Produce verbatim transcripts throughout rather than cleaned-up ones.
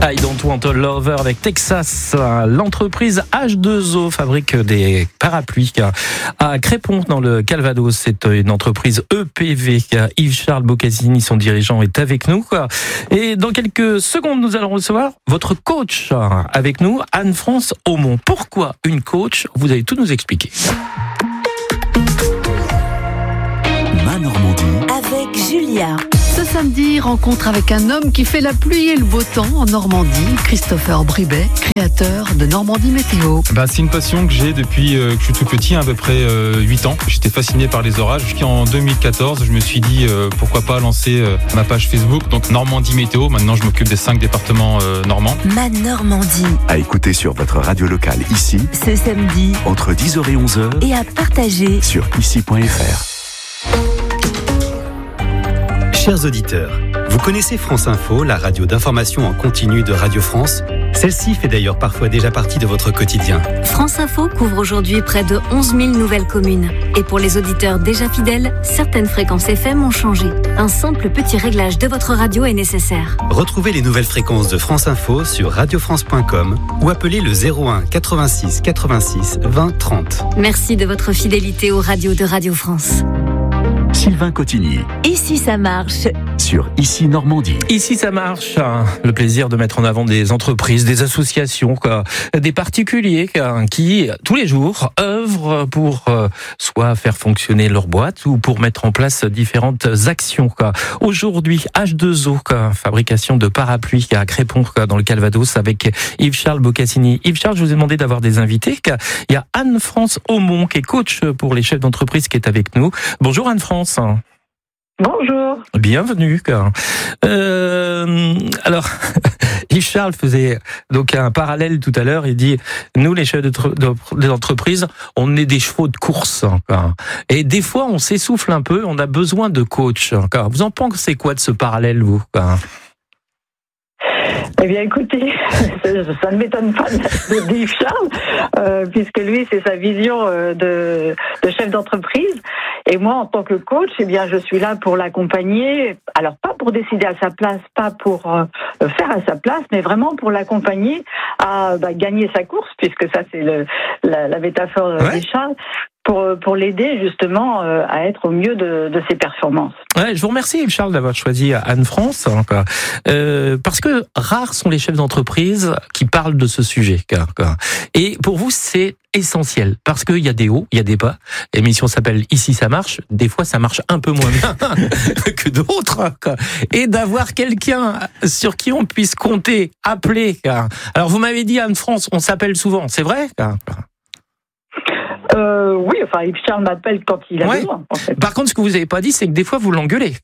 I Don't Want a Lover avec Texas. L'entreprise H deux O fabrique des parapluies à Crépon dans le Calvados. C'est une entreprise E P V. Yves-Charles Bocassini, son dirigeant, est avec nous. Et dans quelques secondes, nous allons recevoir votre coach avec nous, Anne-France Aumont. Pourquoi une coach? Vous allez tout nous expliquer. Ma Normandie. Avec Julia. Ce samedi, rencontre avec un homme qui fait la pluie et le beau temps en Normandie, Christopher Bribet, créateur de Normandie Météo. Bah, c'est une passion que j'ai depuis euh, que je suis tout petit, à peu près euh, huit ans. J'étais fasciné par les orages. En deux mille quatorze, je me suis dit euh, pourquoi pas lancer euh, ma page Facebook, donc Normandie Météo. Maintenant, je m'occupe des cinq départements euh, normands. Ma Normandie. À écouter sur votre radio locale ici, Ce samedi. entre dix heures et onze heures, Et à partager. sur ici point f r. Chers auditeurs, vous connaissez France Info, la radio d'information en continu de Radio France? Celle-ci fait d'ailleurs parfois déjà partie de votre quotidien. France Info couvre aujourd'hui près de onze mille nouvelles communes. Et pour les auditeurs déjà fidèles, certaines fréquences F M ont changé. Un simple petit réglage de votre radio est nécessaire. Retrouvez les nouvelles fréquences de France Info sur radio france point com ou appelez le zéro un quatre-vingt-six quatre-vingt-six vingt trente. Merci de votre fidélité aux radios de Radio France. Sylvain Cotigny, Et si ça marche? sur Ici Normandie. Ici, ça marche. Le plaisir de mettre en avant des entreprises, des associations, quoi, des particuliers quoi, qui, tous les jours, œuvrent pour euh, soit faire fonctionner leur boîte ou pour mettre en place différentes actions. Quoi. Aujourd'hui, H deux O, quoi, fabrication de parapluies à Crépon, quoi, dans le Calvados, avec Yves-Charles Bocassini. Yves-Charles, je vous ai demandé d'avoir des invités. Quoi. Il y a Anne-France Aumont, qui est coach pour les chefs d'entreprise, qui est avec nous. Bonjour Anne-France. Bonjour. Bienvenue. Euh, alors, Yves-Charles faisait donc un parallèle tout à l'heure. Il dit, nous, les chefs d'entreprise, on est des chevaux de course. Et des fois, on s'essouffle un peu, on a besoin de coach. Vous en pensez quoi de ce parallèle, vous? Eh bien, écoutez, ça ne m'étonne pas de Yves Charles, euh, puisque lui, c'est sa vision euh, de, de chef d'entreprise. Et moi, en tant que coach, eh bien, je suis là pour l'accompagner. Alors, pas pour décider à sa place, pas pour euh, faire à sa place, mais vraiment pour l'accompagner à bah, gagner sa course, puisque ça, c'est le, la, la métaphore de ouais. Yves Charles. Pour, pour l'aider justement euh, à être au mieux de, de ses performances. Ouais, je vous remercie Yves-Charles d'avoir choisi Anne-France, quoi. Euh, parce que rares sont les chefs d'entreprise qui parlent de ce sujet. Quoi. Et pour vous, c'est essentiel, parce qu'il y a des hauts, il y a des bas. L'émission s'appelle Ici ça marche, des fois ça marche un peu moins bien que d'autres. Quoi. Et d'avoir quelqu'un sur qui on puisse compter, appeler. Quoi. Alors vous m'avez dit Anne-France, on s'appelle souvent, c'est vrai quoi. Euh, oui, enfin, Yves Charles m'appelle quand il a ouais. besoin. En fait. Par contre, ce que vous n'avez pas dit, c'est que des fois, vous l'engueulez.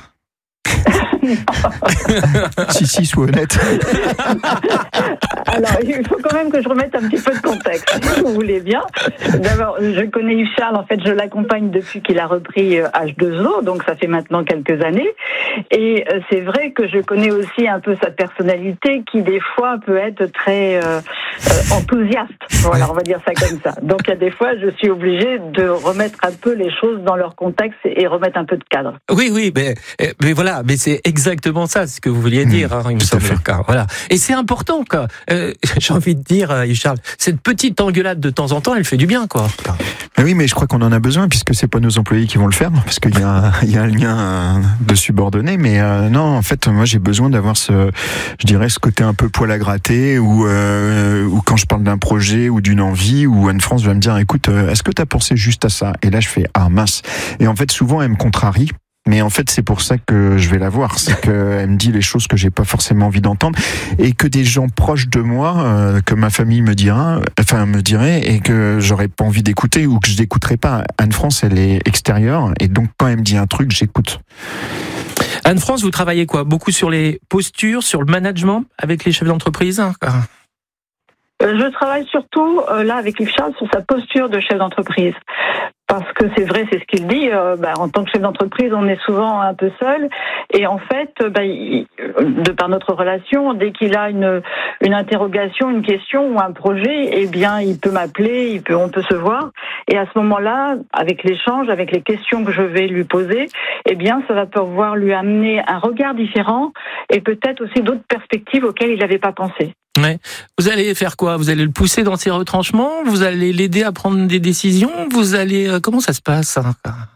si, si, sois honnête. Alors, il faut quand même que je remette un petit peu de contexte, si vous voulez bien. D'abord, je connais Yves Charles, en fait, je l'accompagne depuis qu'il a repris H deux O, donc ça fait maintenant quelques années. Et c'est vrai que je connais aussi un peu sa personnalité, qui des fois peut être très euh, euh, enthousiaste. Voilà, on va dire ça comme ça. Donc, il y a des fois, je suis obligée de remettre un peu les choses dans leur contexte et remettre un peu de cadre. Oui, oui, mais, mais voilà, mais c'est exactement ça, ce que vous vouliez dire, hein, il me semble. Voilà. Et c'est important, quoi. Euh, j'ai envie de dire, euh, Charles, cette petite engueulade de temps en temps, elle fait du bien, quoi. Mais oui, mais je crois qu'on en a besoin, puisque c'est pas nos employés qui vont le faire, parce qu'il y a, il y a un lien de subordonné. Mais euh, non, en fait, moi, j'ai besoin d'avoir ce, je dirais, ce côté un peu poil à gratter, ou euh, ou quand je parle d'un projet ou d'une envie, où Anne-France va me dire, écoute, euh, est-ce que t'as pensé juste à ça? Et là, je fais, ah mince. Et en fait, souvent, elle me contrarie. Mais en fait, c'est pour ça que je vais la voir. C'est qu'elle me dit les choses que j'ai pas forcément envie d'entendre, et que des gens proches de moi, euh, que ma famille me dira, enfin me dirait, et que j'aurais pas envie d'écouter ou que je n'écouterai pas. Anne-France, elle est extérieure, et donc quand elle me dit un truc, j'écoute. Anne-France, vous travaillez quoi? Beaucoup sur les postures, sur le management avec les chefs d'entreprise? Je travaille surtout, euh, là, avec Yves Charles, sur sa posture de chef d'entreprise. Parce que c'est vrai, c'est ce qu'il dit. Euh, bah, en tant que chef d'entreprise, on est souvent un peu seul. Et en fait, bah, il, de par notre relation, dès qu'il a une une interrogation, une question ou un projet, eh bien, il peut m'appeler, il peut, on peut se voir. Et à ce moment-là, avec l'échange, avec les questions que je vais lui poser, eh bien, ça va pouvoir lui amener un regard différent et peut-être aussi d'autres perspectives auxquelles il n'avait pas pensé. Ouais. Vous allez faire quoi? Vous allez le pousser dans ses retranchements? Vous allez l'aider à prendre des décisions? Vous allez euh, comment ça se passe, hein?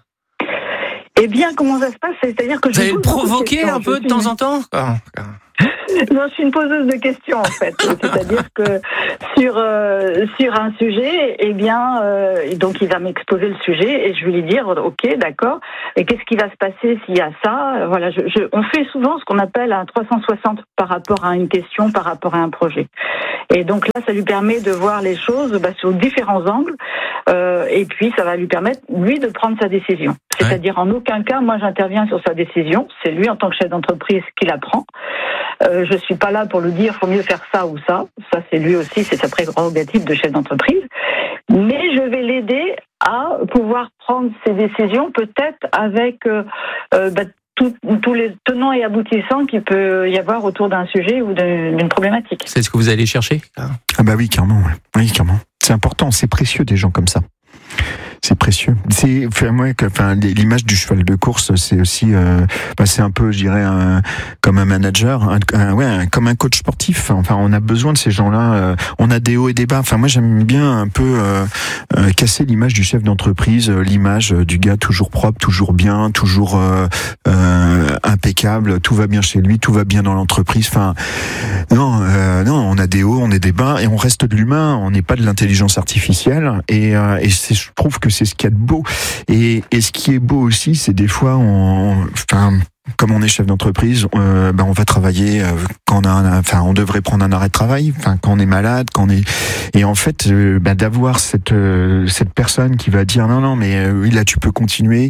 Eh bien, comment ça se passe? C'est-à-dire que vous je allez le provoquer un peu de temps en temps? Ah. Non, je suis une poseuse de questions en fait. C'est-à-dire que sur euh, sur un sujet, eh bien, euh, donc il va m'exposer le sujet et je vais lui dire, ok, d'accord. Et qu'est-ce qui va se passer s'il y a ça? Voilà, je, je, on fait souvent ce qu'on appelle un trois cent soixante par rapport à une question, par rapport à un projet. Et donc là, ça lui permet de voir les choses bah, sous différents angles. Euh, et puis, ça va lui permettre lui de prendre sa décision. C'est-à-dire, en aucun cas, moi, j'interviens sur sa décision. C'est lui, en tant que chef d'entreprise, qui la prend. Euh, je suis pas là pour lui dire, faut mieux faire ça ou ça. Ça, c'est lui aussi, c'est sa prérogative de chef d'entreprise. Mais je vais l'aider à pouvoir prendre ses décisions, peut-être avec euh, euh, bah, tous les tenants et aboutissants qu'il peut y avoir autour d'un sujet ou d'une problématique. C'est ce que vous allez chercher? Ah bah oui, clairement. Ouais. Oui, clairement. C'est important, c'est précieux des gens comme ça. C'est précieux. C'est, enfin, moi, enfin, l'image du cheval de course, c'est aussi, euh, bah, c'est un peu, je dirais, un, comme un manager, un, un, ouais, un, comme un coach sportif. Enfin, on a besoin de ces gens-là. Euh, on a des hauts et des bas. Enfin, moi, j'aime bien un peu euh, euh, casser l'image du chef d'entreprise, euh, l'image du gars toujours propre, toujours bien, toujours euh, euh, impeccable. Tout va bien chez lui, tout va bien dans l'entreprise. Enfin, non, euh, non, on a des hauts, on a des bas, et on reste de l'humain. On n'est pas de l'intelligence artificielle. Et, euh, et c'est, je trouve que c'est ce qu'il y a de beau. Et, et ce qui est beau aussi, c'est des fois, on, enfin, comme on est chef d'entreprise, euh, ben on va travailler euh, quand on a, un, enfin, on devrait prendre un arrêt de travail, enfin, quand on est malade, quand on est, et en fait, euh, ben, d'avoir cette euh, cette personne qui va dire non, non, mais euh, oui, là, tu peux continuer.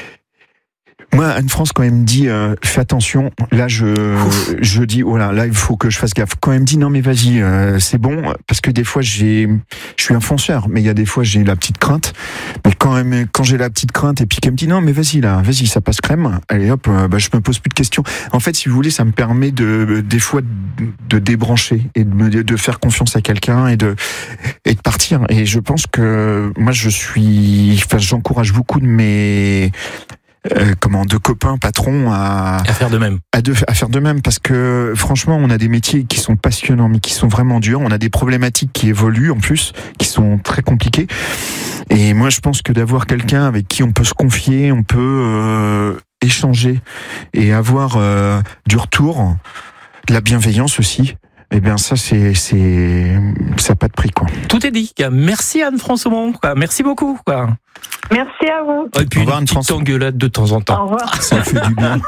Moi, Anne-France, quand elle me dit euh, fais attention, là je Ouf. je dis oh là là il faut que je fasse gaffe. Quand elle me dit non mais vas-y euh, c'est bon, parce que des fois j'ai je suis un fonceur, mais il y a des fois j'ai la petite crainte. Mais quand elle, quand j'ai la petite crainte et puis qu'elle me dit non mais vas-y là, vas-y ça passe crème, allez hop, euh, bah je me pose plus de questions. En fait, si vous voulez, ça me permet de des fois de, de débrancher et de me de faire confiance à quelqu'un et de et de partir. Et je pense que moi je suis, enfin j'encourage beaucoup de mes Euh, comment de copains patrons à, à faire de même à, de, à faire de même parce que franchement on a des métiers qui sont passionnants mais qui sont vraiment durs, on a des problématiques qui évoluent en plus, qui sont très compliquées, et moi je pense que d'avoir quelqu'un avec qui on peut se confier, on peut euh, échanger et avoir euh, du retour, de la bienveillance aussi, eh bien ça c'est c'est ça n'a pas de prix quoi. Tout est dit. Merci Anne-France Aumont, quoi. Merci beaucoup quoi. Merci à vous. Et puis une petite engueulade de temps en temps. Au revoir. Ça fait du bien.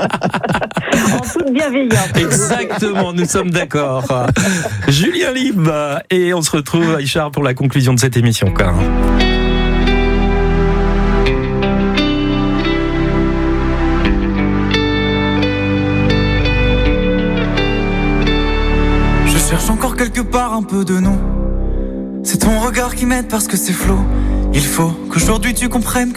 En toute bienveillance. Exactement, nous sommes d'accord. Julien Lieb, et on se retrouve Aïchar pour la conclusion de cette émission quoi. Je cherche encore quelque part un peu de nous. C'est ton regard qui m'aide parce que c'est flou. Il faut qu'aujourd'hui tu comprennes